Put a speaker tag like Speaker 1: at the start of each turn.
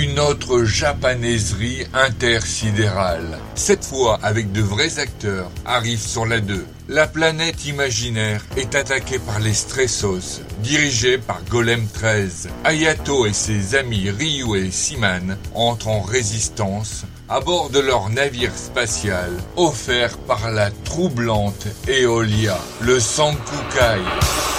Speaker 1: une autre japanaiserie intersidérale. Cette fois, avec de vrais acteurs, arrive sur la 2. La planète imaginaire est attaquée par les Stressos, dirigés par Golem 13. Hayato et ses amis Ryu et Seaman entrent en résistance à bord de leur navire spatial offert par la troublante Eolia, le Sankukai.